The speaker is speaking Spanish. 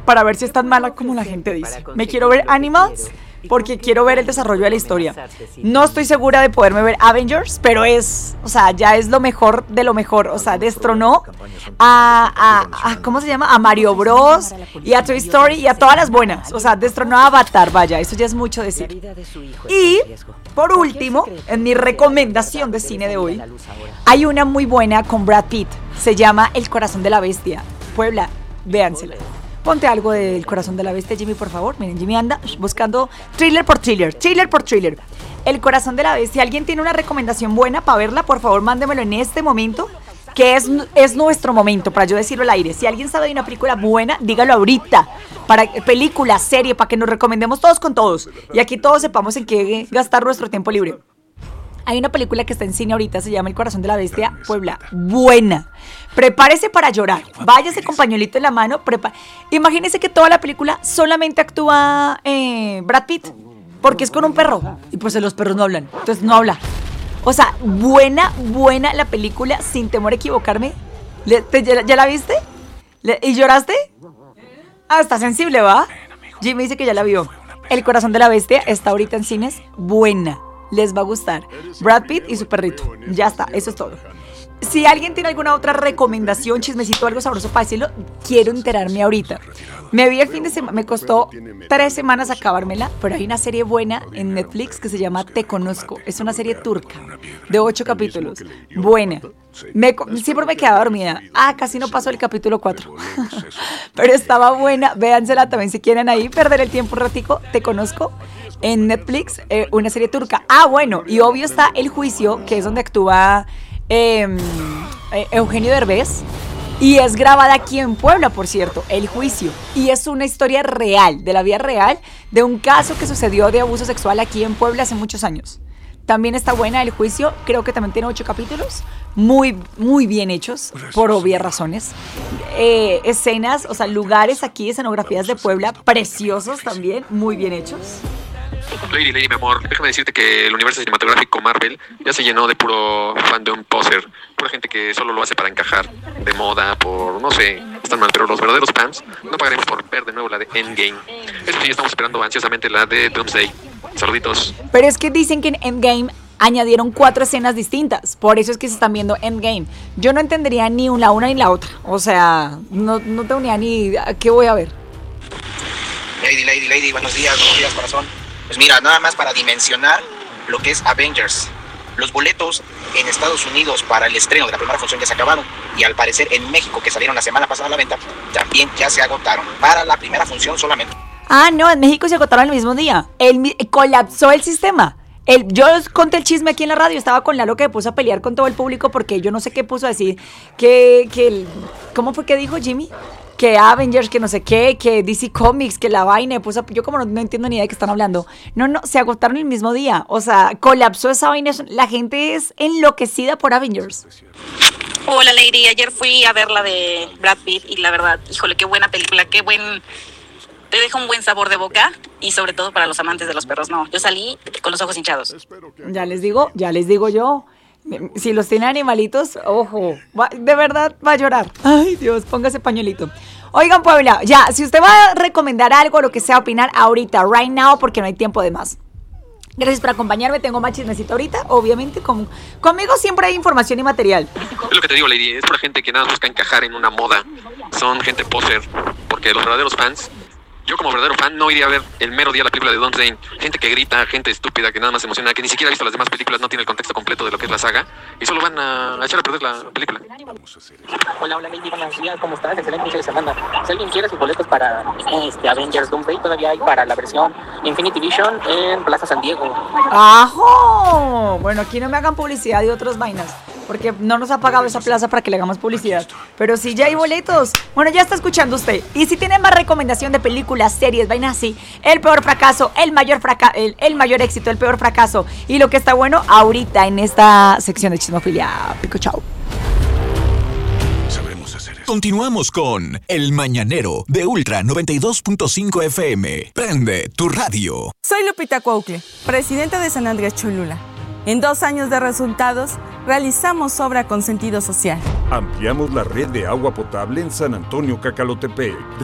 para ver si es tan mala como la gente dice. Me quiero ver Animals porque quiero ver el desarrollo de la historia. No estoy segura de poderme ver Avengers, pero ya es lo mejor de lo mejor. O sea, destronó ¿cómo se llama? A Mario Bros. Y a Toy Story y a todas las buenas. O sea, destronó a Avatar, vaya, eso ya es mucho decir. Y, por último, en mi recomendación de cine de hoy, hay una muy buena con Brad Pitt. Se llama El corazón de la bestia. Puebla, véansela. Ponte algo del corazón de la bestia, Jimmy, por favor. Miren, Jimmy anda buscando thriller por thriller. El corazón de la bestia. ¿Alguien tiene una recomendación buena para verla? Por favor, mándemelo en este momento, que es nuestro momento, para yo decirlo al aire. Si alguien sabe de una película buena, dígalo ahorita. Película, serie, para que nos recomendemos todos con todos. Y aquí todos sepamos en qué gastar nuestro tiempo libre. Hay una película que está en cine ahorita, se llama El corazón de la bestia, Puebla. Buena. Prepárese para llorar. Váyase con pañuelito en la mano. Imagínese que toda la película solamente actúa Brad Pitt, porque es con un perro. Y pues los perros no hablan, entonces no habla. O sea, buena la película, sin temor a equivocarme. ¿Ya la viste? ¿Y lloraste? Ah, está sensible, ¿va? Jimmy dice que ya la vio. El corazón de la bestia está ahorita en cines. Buena. Les va a gustar. Brad Pitt y su perrito. Ya está, eso es todo. Si alguien tiene alguna otra recomendación, chismecito, algo sabroso para decirlo, quiero enterarme ahorita. Me vi el fin de semana, me costó 3 semanas acabármela, pero hay una serie buena en Netflix que se llama Te Conozco. Es una serie turca de 8 capítulos. Buena. Siempre me quedaba dormida. Casi no pasó el capítulo 4. Pero estaba buena. Véansela también si quieren ahí perder el tiempo un ratico. Te Conozco en Netflix, una serie turca. Bueno, y obvio está El Juicio, que es donde actúa Eugenio Derbez, y es grabada aquí en Puebla, por cierto, El Juicio, y es una historia real, de la vida real, de un caso que sucedió de abuso sexual aquí en Puebla hace muchos años. También está buena El Juicio, creo que también tiene 8 capítulos, muy, muy bien hechos, por obvias razones. Escenas, o sea, lugares aquí, escenografías de Puebla, preciosos también, muy bien hechos. Lady, mi amor, déjame decirte que el universo cinematográfico Marvel ya se llenó de puro fandom poser, pura gente que solo lo hace para encajar, de moda, no sé, están mal, pero los verdaderos fans no pagaremos por ver de nuevo la de Endgame. Eso sí, estamos esperando ansiosamente la de Doomsday. Saluditos. Pero es que dicen que en Endgame añadieron 4 escenas distintas, por eso es que se están viendo Endgame. Yo no entendería ni la una ni la otra, o sea, no tengo ni idea qué voy a ver. Lady, buenos días, corazón. Pues mira, nada más para dimensionar lo que es Avengers. Los boletos en Estados Unidos para el estreno de la primera función ya se acabaron. Y al parecer en México, que salieron la semana pasada a la venta, también ya se agotaron. Para la primera función solamente. No, en México se agotaron el mismo día. Colapsó el sistema. Yo conté el chisme aquí en la radio. Estaba con Lalo, que me puso a pelear con todo el público porque yo no sé qué puso a decir. ¿Cómo fue que dijo Jimmy? Que Avengers, que no sé qué, que DC Comics, que la vaina, yo como no entiendo ni idea de qué están hablando. No, se agotaron el mismo día. O sea, colapsó esa vaina. La gente es enloquecida por Avengers. Hola, Lady. Ayer fui a ver la de Brad Pitt y la verdad, híjole, qué buena película, te deja un buen sabor de boca y sobre todo para los amantes de los perros. No, yo salí con los ojos hinchados. Ya les digo yo. Si los tiene animalitos, ojo, de verdad va a llorar. Ay, Dios, póngase pañuelito. Oigan, Puebla, ya, si usted va a recomendar algo, lo que sea, opinar ahorita, right now, porque no hay tiempo de más. Gracias por acompañarme, tengo más chismecito ahorita, obviamente, conmigo siempre hay información y material. Es lo que te digo, Lady, es pura gente que nada busca encajar en una moda. Son gente poser, porque los verdaderos fans... Yo como verdadero fan no iría a ver el mero día la película de Doomsday. Gente que grita, gente estúpida que nada más se emociona, que ni siquiera ha visto las demás películas, no tiene el contexto completo de lo que es la saga y solo van a echar a perder la película. Hola Lady, buenos días, ¿cómo estás? Excelente inicio de semana. Si alguien quiere sus boletos para Avengers Doomsday, todavía hay para la versión Infinity Vision en Plaza San Diego. ¡Ajo! Bueno, aquí no me hagan publicidad de otras vainas, porque no nos ha pagado esa plaza para que le hagamos publicidad. Pero sí ya hay boletos. Bueno, ya está escuchando usted. Y si tiene más recomendación de películas, series, vainas así, el peor fracaso, el mayor éxito, el peor fracaso y lo que está bueno ahorita en esta sección de Chismofilia. Pico, chao. Continuamos con El Mañanero de Ultra 92.5 FM. Prende tu radio. Soy Lupita Cuaucle, presidenta de San Andrés Cholula. En 2 años de resultados, realizamos obra con sentido social. Ampliamos la red de agua potable en San Antonio Cacalotepec.